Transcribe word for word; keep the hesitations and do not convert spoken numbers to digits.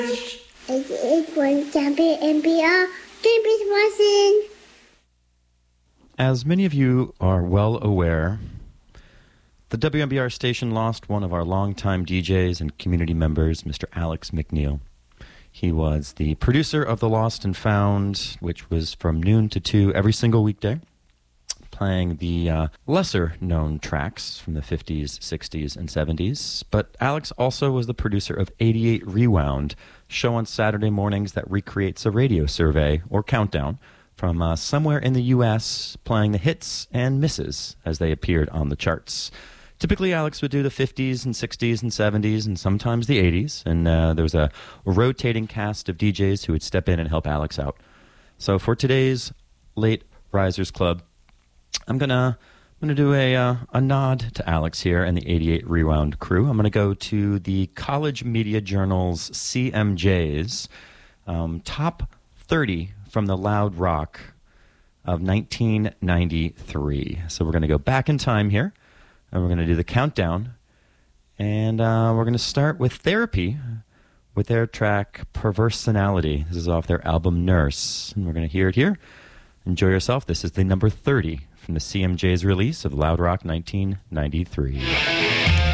eighty-eight point one W M B R, David Watson. As many of you are well aware, the W M B R station lost one of our longtime D Js and community members, Mister Alex McNeil. He was the producer of The Lost and Found, which was from noon to two every single weekday, playing the uh, lesser-known tracks from the fifties, sixties, and seventies. But Alex also was the producer of eighty-eight Rewound, show on Saturday mornings that recreates a radio survey or countdown from uh, somewhere in the U S, playing the hits and misses as they appeared on the charts. Typically, Alex would do the fifties and sixties and seventies and sometimes the eighties, and uh, there was a rotating cast of D Js who would step in and help Alex out. So for today's Late Risers Club, I'm gonna I'm gonna do a uh, a nod to Alex here and the eighty-eight Rewound crew. I'm gonna go to the College Media Journal's C M Js um, top thirty from the Loud Rock of nineteen ninety-three. So we're gonna go back in time here, and we're gonna do the countdown, and uh, we're gonna start with Therapy with their track Perversenality. This is off their album Nurse, and we're gonna hear it here. Enjoy yourself. This is the number thirty from the C M J's release of Loud Rock nineteen ninety-three.